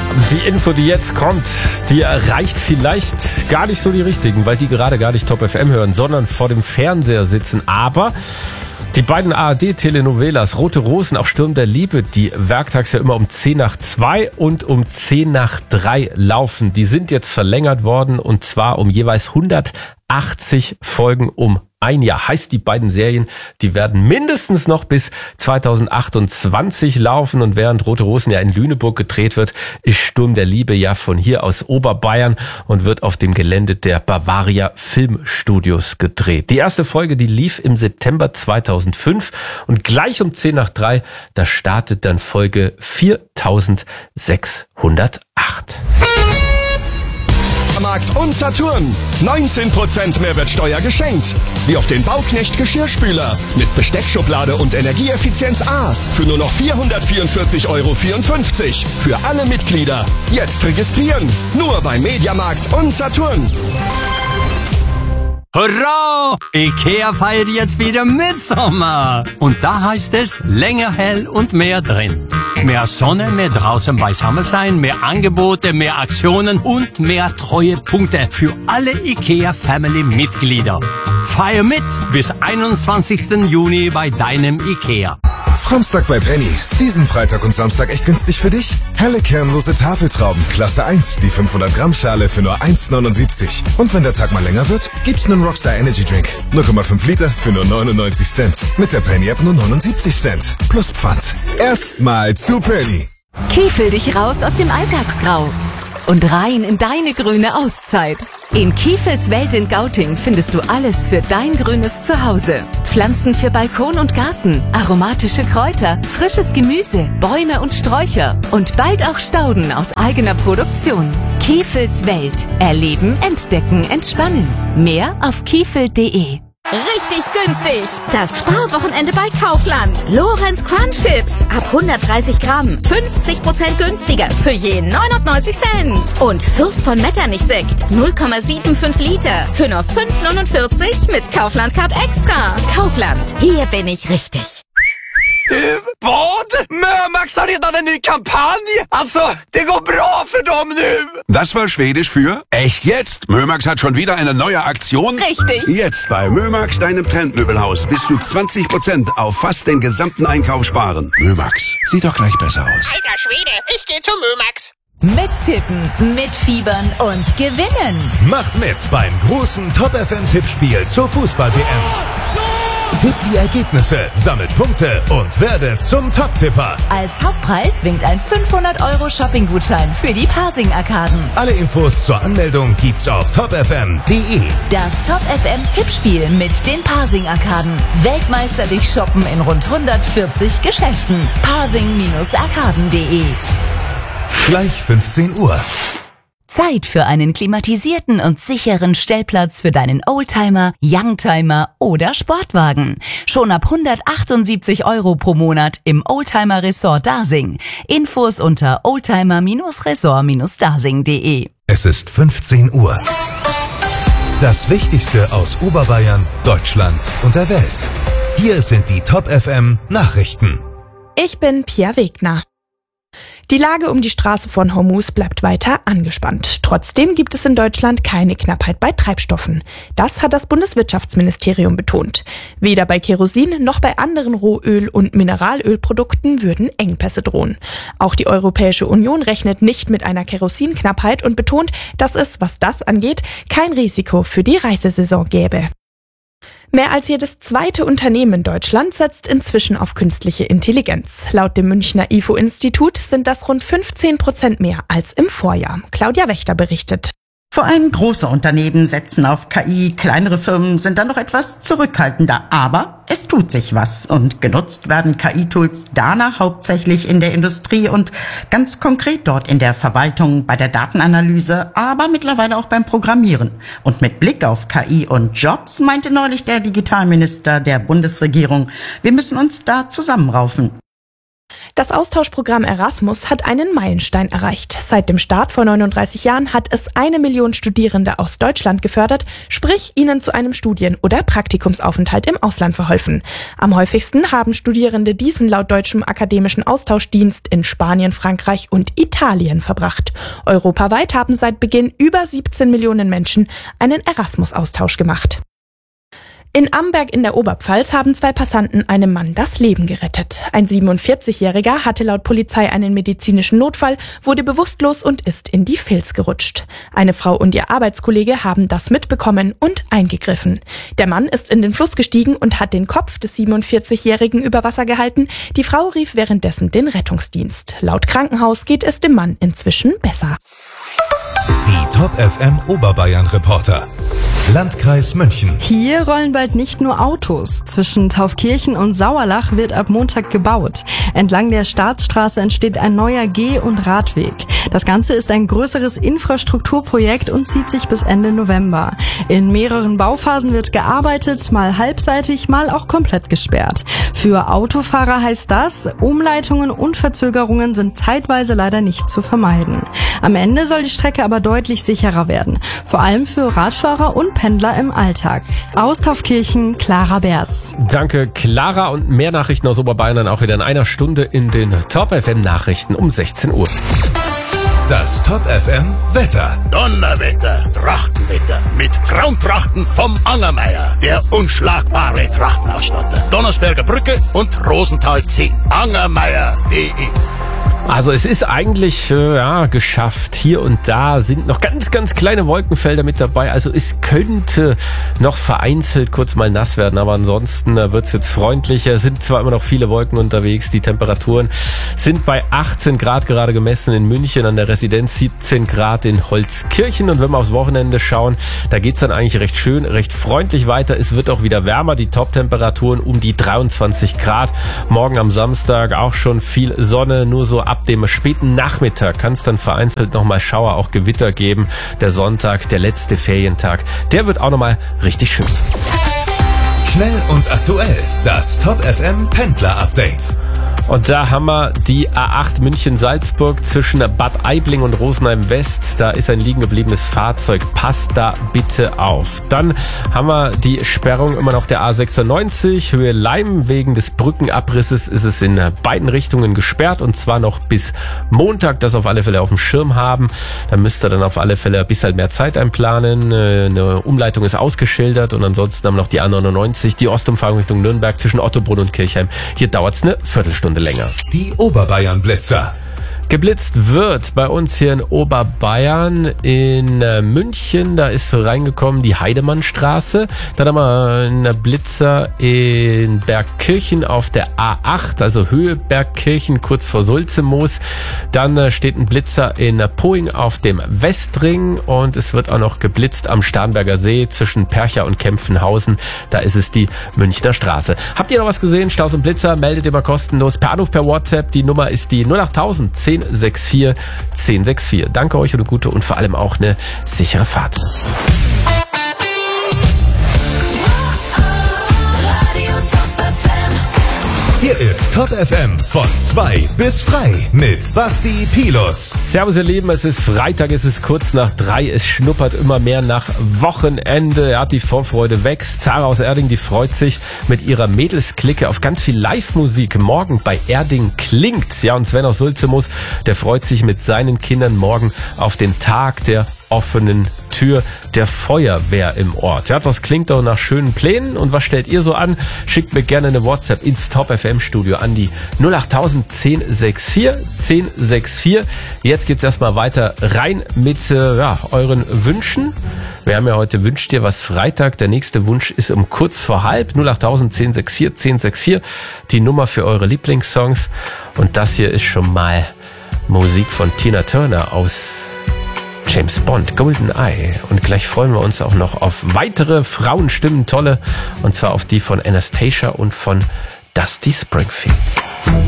Die Info, die jetzt kommt, die erreicht vielleicht gar nicht so die Richtigen, weil die gerade gar nicht Top FM hören, sondern vor dem Fernseher sitzen. Aber die beiden ARD-Telenovelas Rote Rosen, auch Sturm der Liebe, die werktags ja immer um 2:10 und um 2:10 laufen, die sind jetzt verlängert worden und zwar um jeweils 180 Folgen um ein Jahr. Heißt, die beiden Serien, die werden mindestens noch bis 2028 laufen und während Rote Rosen ja in Lüneburg gedreht wird, ist Sturm der Liebe ja von hier aus Oberbayern und wird auf dem Gelände der Bavaria Filmstudios gedreht. Die erste Folge, die lief im September 2005 und gleich um 2:10, da startet dann Folge 4608. Markt und Saturn. 19% Mehrwertsteuer geschenkt. Wie auf den Bauknecht Geschirrspüler mit Besteckschublade und Energieeffizienz A für nur noch 444,54 € für alle Mitglieder. Jetzt registrieren. Nur bei Mediamarkt und Saturn. Hurra! Ikea feiert jetzt wieder Mitsommer. Und da heißt es länger hell und mehr drin. Mehr Sonne, mehr draußen beisammen sein, mehr Angebote, mehr Aktionen und mehr Treuepunkte für alle Ikea Family Mitglieder. Feier mit bis 21. Juni bei deinem Ikea. Samstag bei Penny. Diesen Freitag und Samstag echt günstig für dich? Helle kernlose Tafeltrauben, Klasse 1, die 500 Gramm Schale für nur 1,79. Und wenn der Tag mal länger wird, gibt's einen Rockstar Energy Drink. 0,5 Liter für nur 99 Cent. Mit der Penny App nur 79 Cent. Plus Pfand. Erstmal zu Penny. Kiefel dich raus aus dem Alltagsgrau und rein in deine grüne Auszeit. In Kiefels Welt in Gauting findest du alles für dein grünes Zuhause. Pflanzen für Balkon und Garten, aromatische Kräuter, frisches Gemüse, Bäume und Sträucher und bald auch Stauden aus eigener Produktion. Kiefels Welt. Erleben, entdecken, entspannen. Mehr auf kiefel.de. Richtig günstig. Das Sparwochenende bei Kaufland. Lorenz Crunch Chips ab 130 Gramm. 50% günstiger für je 99 Cent. Und Fürst von Metternich Sekt 0,75 Liter für nur 5,49 mit Kaufland Card Extra. Kaufland. Hier bin ich richtig. Vad? Mömax har redan en ny kampanj? Alltså, det går bra för dem nu. Das war Schwedisch für echt jetzt. Mömax hat schon wieder eine neue Aktion. Richtig. Jetzt bei Mömax, deinem Trendmöbelhaus, bis zu 20% auf fast den gesamten Einkauf sparen. Mömax, sieht doch gleich besser aus. Alter Schwede, ich gehe zu Mömax. Mittippen, mitfiebern und gewinnen. Macht mit beim großen Top FM Tippspiel zur Fußball-WM. Tippt die Ergebnisse, sammelt Punkte und werdet zum Top-Tipper. Als Hauptpreis winkt ein 500 € Shopping-Gutschein für die Parsing-Arkaden. Alle Infos zur Anmeldung gibt's auf topfm.de. Das Top FM Tippspiel mit den Parsing-Arkaden. Weltmeisterlich shoppen in rund 140 Geschäften. Parsing-arkaden.de. Gleich 15 Uhr. Zeit für einen klimatisierten und sicheren Stellplatz für deinen Oldtimer, Youngtimer oder Sportwagen. Schon ab 178 € pro Monat im Oldtimer Resort Dasing. Infos unter oldtimer-resort-dasing.de. Es ist 15 Uhr. Das Wichtigste aus Oberbayern, Deutschland und der Welt. Hier sind die Top FM Nachrichten. Ich bin Pia Wegner. Die Lage um die Straße von Hormuz bleibt weiter angespannt. Trotzdem gibt es in Deutschland keine Knappheit bei Treibstoffen. Das hat das Bundeswirtschaftsministerium betont. Weder bei Kerosin noch bei anderen Rohöl- und Mineralölprodukten würden Engpässe drohen. Auch die Europäische Union rechnet nicht mit einer Kerosinknappheit und betont, dass es, was das angeht, kein Risiko für die Reisesaison gäbe. Mehr als jedes zweite Unternehmen in Deutschland setzt inzwischen auf künstliche Intelligenz. Laut dem Münchner IFO-Institut sind das rund 15% mehr als im Vorjahr. Claudia Wächter berichtet. Vor allem große Unternehmen setzen auf KI, kleinere Firmen sind dann noch etwas zurückhaltender. Aber es tut sich was und genutzt werden KI-Tools danach hauptsächlich in der Industrie und ganz konkret dort in der Verwaltung, bei der Datenanalyse, aber mittlerweile auch beim Programmieren. Und mit Blick auf KI und Jobs meinte neulich der Digitalminister der Bundesregierung, wir müssen uns da zusammenraufen. Das Austauschprogramm Erasmus hat einen Meilenstein erreicht. Seit dem Start vor 39 Jahren hat es 1 Million Studierende aus Deutschland gefördert, sprich ihnen zu einem Studien- oder Praktikumsaufenthalt im Ausland verholfen. Am häufigsten haben Studierende diesen laut deutschem akademischen Austauschdienst in Spanien, Frankreich und Italien verbracht. Europaweit haben seit Beginn über 17 Millionen Menschen einen Erasmus-Austausch gemacht. In Amberg in der Oberpfalz haben 2 Passanten einem Mann das Leben gerettet. Ein 47-Jähriger hatte laut Polizei einen medizinischen Notfall, wurde bewusstlos und ist in die Vils gerutscht. Eine Frau und ihr Arbeitskollege haben das mitbekommen und eingegriffen. Der Mann ist in den Fluss gestiegen und hat den Kopf des 47-Jährigen über Wasser gehalten. Die Frau rief währenddessen den Rettungsdienst. Laut Krankenhaus geht es dem Mann inzwischen besser. Die Top FM Oberbayern Reporter. Landkreis München. Hier rollen bald nicht nur Autos. Zwischen Taufkirchen und Sauerlach wird ab Montag gebaut. Entlang der Staatsstraße entsteht ein neuer Geh- und Radweg. Das Ganze ist ein größeres Infrastrukturprojekt und zieht sich bis Ende November. In mehreren Bauphasen wird gearbeitet, mal halbseitig, mal auch komplett gesperrt. Für Autofahrer heißt das, Umleitungen und Verzögerungen sind zeitweise leider nicht zu vermeiden. Am Ende soll die Strecke aber deutlich sicherer werden. Vor allem für Radfahrer und Pendler im Alltag. Aus Taufkirchen, Clara Berz. Danke, Clara. Und mehr Nachrichten aus Oberbayern dann auch wieder in einer Stunde in den Top FM Nachrichten um 16 Uhr. Das Top FM Wetter. Donnerwetter, Trachtenwetter mit Traumtrachten vom Angermeier, der unschlagbare Trachtenausstatter. Donnersberger Brücke und Rosenthal 10. Angermeier.de. Also es ist eigentlich geschafft. Hier und da sind noch ganz, ganz kleine Wolkenfelder mit dabei. Also es könnte noch vereinzelt kurz mal nass werden, aber ansonsten wird es jetzt freundlicher. Es sind zwar immer noch viele Wolken unterwegs. Die Temperaturen sind bei 18 Grad gerade gemessen in München, an der Residenz 17 Grad in Holzkirchen. Und wenn wir aufs Wochenende schauen, da geht's dann eigentlich recht schön, recht freundlich weiter. Es wird auch wieder wärmer. Die Top-Temperaturen um die 23 Grad. Morgen am Samstag auch schon viel Sonne, nur so ab dem späten Nachmittag kann es dann vereinzelt nochmal Schauer, auch Gewitter geben. Der Sonntag, der letzte Ferientag, der wird auch nochmal richtig schön. Schnell und aktuell, das Top FM Pendler Update. Und da haben wir die A8 München-Salzburg zwischen Bad Aibling und Rosenheim-West. Da ist ein liegen gebliebenes Fahrzeug. Passt da bitte auf. Dann haben wir die Sperrung immer noch der A96 Höhe Leim. Wegen des Brückenabrisses ist es in beiden Richtungen gesperrt und zwar noch bis Montag. Das auf alle Fälle auf dem Schirm haben. Da müsst ihr dann auf alle Fälle ein bisschen mehr Zeit einplanen. Eine Umleitung ist ausgeschildert und ansonsten haben wir noch die A99, die Ostumfahrung Richtung Nürnberg zwischen Ottobrunn und Kirchheim. Hier dauert es eine Viertelstunde länger. Die Oberbayern Blitzer. Geblitzt wird bei uns hier in Oberbayern in München. Da ist reingekommen die Heidemannstraße. Dann haben wir einen Blitzer in Bergkirchen auf der A8, also Höhe Bergkirchen, kurz vor Sulzemoos. Dann steht ein Blitzer in Poing auf dem Westring und es wird auch noch geblitzt am Starnberger See zwischen Percha und Kempfenhausen. Da ist es die Münchner Straße. Habt ihr noch was gesehen? Staus und Blitzer, meldet ihr mal kostenlos per Anruf, per WhatsApp. Die Nummer ist die 08000 1064 1064. Danke euch und eine gute und vor allem auch eine sichere Fahrt. Hier ist Top FM von 2 bis frei mit Basti Pilus. Servus ihr Lieben, es ist Freitag, es ist kurz nach 3, es schnuppert immer mehr nach Wochenende. Ja, die Vorfreude wächst. Zara aus Erding, die freut sich mit ihrer Mädelsklicke auf ganz viel Live-Musik morgen bei Erding klingt. Ja, und Sven aus Sulzemoos, der freut sich mit seinen Kindern morgen auf den Tag der offenen Tür der Feuerwehr im Ort. Ja, das klingt doch nach schönen Plänen. Und was stellt ihr so an? Schickt mir gerne eine WhatsApp ins Top FM Studio an die 08000 1064 1064. Jetzt geht's erstmal weiter rein mit euren Wünschen. Wir haben ja heute Wünscht dir was Freitag. Der nächste Wunsch ist um kurz vor halb. 08000 1064 1064. Die Nummer für eure Lieblingssongs. Und das hier ist schon mal Musik von Tina Turner aus James Bond, Golden Eye. Und gleich freuen wir uns auch noch auf weitere Frauenstimmen, tolle. Und zwar auf die von Anastasia und von Dusty Springfield.